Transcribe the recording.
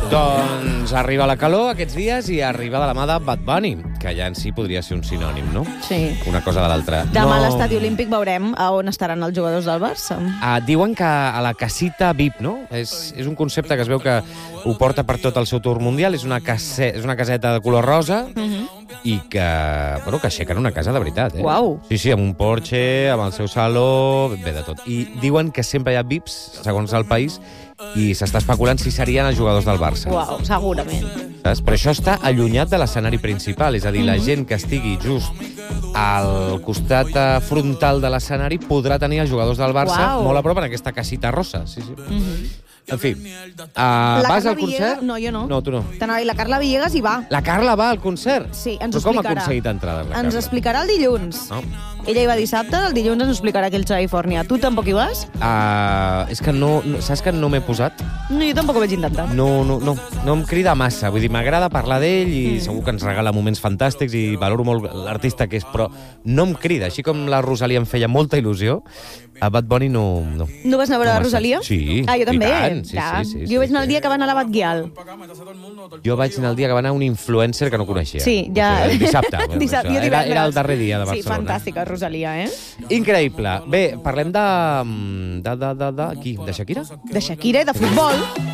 Doncs arriba la calor aquests dies i arriba de la mà de Bad Bunny, que ja en si podria ser un sinònim, no? Sí. Una cosa de l'altra. Demà a l'estadi olímpic veurem a on estaran els jugadors del Barça. Diuen que a la casita VIP, no? És un concepte que es veu que ho porta per tot el seu tour mundial. És una caseta de color rosa i que aixequen una casa de veritat. Uau. Sí, amb un Porsche, amb el seu saló, bé de tot. I diuen que sempre hi ha VIPs, segons el país, i s'està especulant si serien els jugadors del Barça. Uau, segurament. Saps? Però això està allunyat de l'escenari principal, és a dir, la gent que estigui just al costat frontal de l'escenari podrà tenir els jugadors del Barça molt a prop en aquesta casita rosa. Sí. En fi, vas al concert? No, jo no. No, tu no. T'anava a dir, la Carla Villegas hi va. La Carla va al concert? Sí, ens ho Però com explicarà. ha aconseguit entrades, la Carla? Ens explicarà el dilluns. No. Ella hi va dissabte, el dilluns ens ho explicarà aquí al Califòrnia. Tu tampoc hi vas? És que no, saps que no m'he posat? No, jo tampoc ho vaig intentar. No em crida massa. Vull dir, m'agrada parlar d'ell i segur que ens regala moments fantàstics i valoro molt l'artista que és, però no em crida. Així com la Rosalia em feia molta il·lusió, a Bad Bunny no. No vas anar a veure la Rosalia? Sí. Ah, jo també. I tant. Sí. Jo vaig anar el dia que va anar a la Batguial. Jo vaig anar el dia que va anar un influencer que no coneixia. Sí, ja. El dissabte. Era el darrer dia de Barcelona. Sí, fantàstica, Rosalia, Increïble. Bé, parlem de qui? De Shakira? De Shakira i de futbol.